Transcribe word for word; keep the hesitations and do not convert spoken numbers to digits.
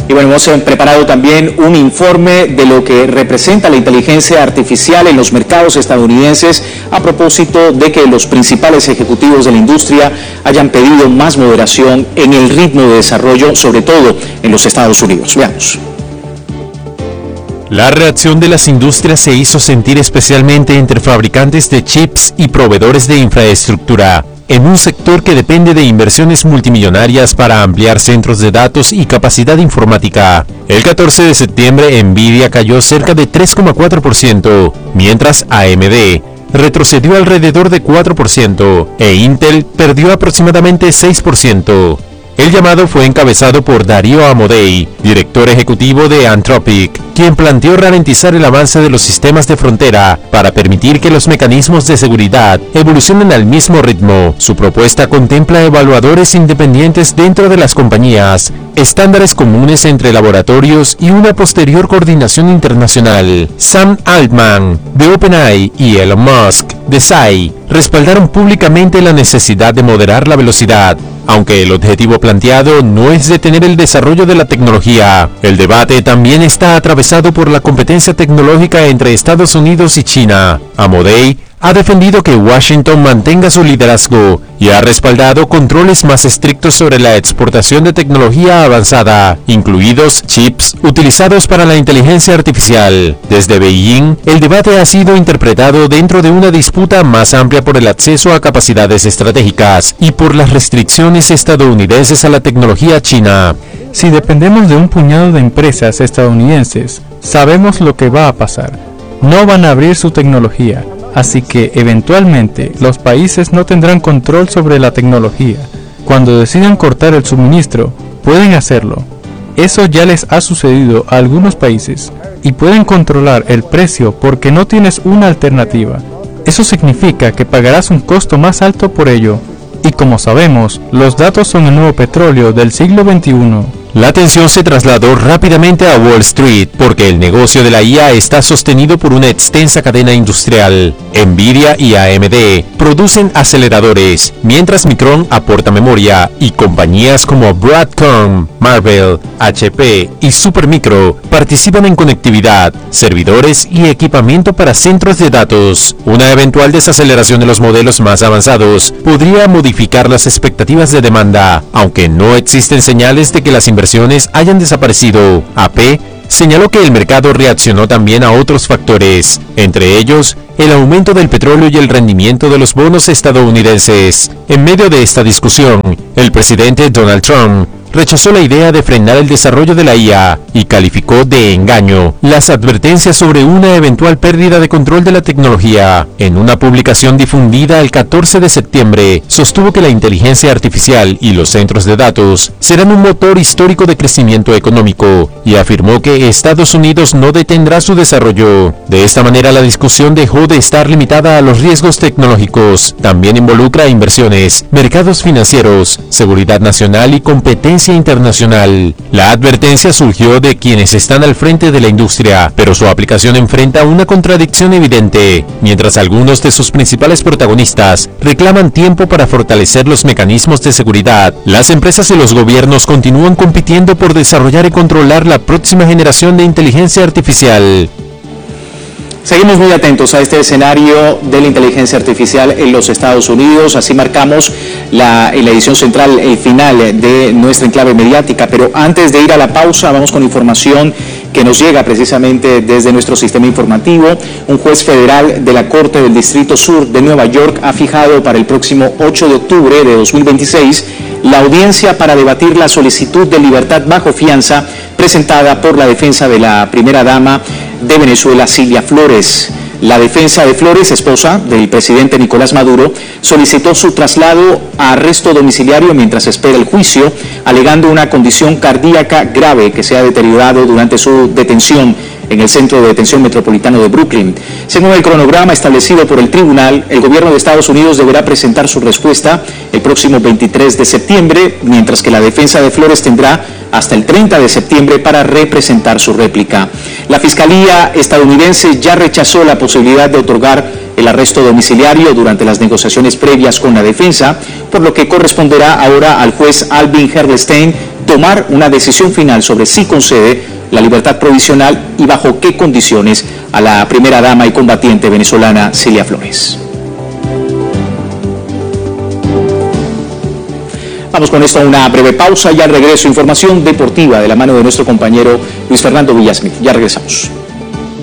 Y bueno, hemos preparado también un informe de lo que representa la inteligencia artificial en los mercados estadounidenses a propósito de que los principales ejecutivos de la industria hayan pedido más moderación en el ritmo de desarrollo, sobre todo en los Estados Unidos. Veamos. La reacción de las industrias se hizo sentir especialmente entre fabricantes de chips y proveedores de infraestructura, en un sector que depende de inversiones multimillonarias para ampliar centros de datos y capacidad informática. El catorce de septiembre, Nvidia cayó cerca de tres coma cuatro por ciento, mientras A M D retrocedió alrededor de cuatro por ciento e Intel perdió aproximadamente seis por ciento. El llamado fue encabezado por Darío Amodei, director ejecutivo de Anthropic, quien planteó ralentizar el avance de los sistemas de frontera para permitir que los mecanismos de seguridad evolucionen al mismo ritmo. Su propuesta contempla evaluadores independientes dentro de las compañías, estándares comunes entre laboratorios y una posterior coordinación internacional. Sam Altman, de OpenAI, y Elon Musk, de S A I, respaldaron públicamente la necesidad de moderar la velocidad, aunque el objetivo planteado no es detener el desarrollo de la tecnología. El debate también está atravesado por la competencia tecnológica entre Estados Unidos y China. Amodei ha defendido que Washington mantenga su liderazgo y ha respaldado controles más estrictos sobre la exportación de tecnología avanzada, incluidos chips utilizados para la inteligencia artificial. Desde Beijing, el debate ha sido interpretado dentro de una disputa más amplia por el acceso a capacidades estratégicas y por las restricciones estadounidenses a la tecnología china. Si dependemos de un puñado de empresas estadounidenses, sabemos lo que va a pasar. No van a abrir su tecnología. Así que, eventualmente, los países no tendrán control sobre la tecnología. Cuando decidan cortar el suministro, pueden hacerlo. Eso ya les ha sucedido a algunos países, y pueden controlar el precio porque no tienes una alternativa. Eso significa que pagarás un costo más alto por ello. Y como sabemos, los datos son el nuevo petróleo del siglo veintiuno. La atención se trasladó rápidamente a Wall Street porque el negocio de la I A está sostenido por una extensa cadena industrial. Nvidia y A M D producen aceleradores, mientras Micron aporta memoria y compañías como Broadcom, Marvell, H P y Supermicro participan en conectividad, servidores y equipamiento para centros de datos. Una eventual desaceleración de los modelos más avanzados podría modificar las expectativas de demanda, aunque no existen señales de que las inversiones hayan desaparecido. A P señaló que el mercado reaccionó también a otros factores, entre ellos el aumento del petróleo y el rendimiento de los bonos estadounidenses. En medio de esta discusión, el presidente Donald Trump rechazó la idea de frenar el desarrollo de la I A y calificó de engaño las advertencias sobre una eventual pérdida de control de la tecnología. En una publicación difundida el catorce de septiembre, sostuvo que la inteligencia artificial y los centros de datos serán un motor histórico de crecimiento económico y afirmó que Estados Unidos no detendrá su desarrollo. De esta manera, la discusión dejó de estar limitada a los riesgos tecnológicos. También involucra inversiones, mercados financieros, seguridad nacional y competencia internacional. La advertencia surgió de quienes están al frente de la industria, pero su aplicación enfrenta una contradicción evidente. Mientras algunos de sus principales protagonistas reclaman tiempo para fortalecer los mecanismos de seguridad, las empresas y los gobiernos continúan compitiendo por desarrollar y controlar la próxima generación de inteligencia artificial. Seguimos muy atentos a este escenario de la inteligencia artificial en los Estados Unidos. Así marcamos la, en la edición central el final de nuestra enclave mediática. Pero antes de ir a la pausa, vamos con información que nos llega precisamente desde nuestro sistema informativo. Un juez federal de la Corte del Distrito Sur de Nueva York ha fijado para el próximo ocho de octubre de dos mil veintiséis la audiencia para debatir la solicitud de libertad bajo fianza presentada por la defensa de la primera dama de Venezuela, Cilia Flores. La defensa de Flores, esposa del presidente Nicolás Maduro, solicitó su traslado a arresto domiciliario mientras espera el juicio, alegando una condición cardíaca grave que se ha deteriorado durante su detención en el Centro de Detención Metropolitano de Brooklyn. Según el cronograma establecido por el tribunal, el gobierno de Estados Unidos deberá presentar su respuesta el próximo veintitrés de septiembre, mientras que la defensa de Flores tendrá hasta el treinta de septiembre para representar su réplica. La Fiscalía estadounidense ya rechazó la posibilidad de otorgar el arresto domiciliario durante las negociaciones previas con la defensa, por lo que corresponderá ahora al juez Alvin Herlstein tomar una decisión final sobre si concede la libertad provisional y bajo qué condiciones a la primera dama y combatiente venezolana Cilia Flores. Vamos con esto a una breve pausa y al regreso información deportiva de la mano de nuestro compañero Luis Fernando Villasmith. Ya regresamos.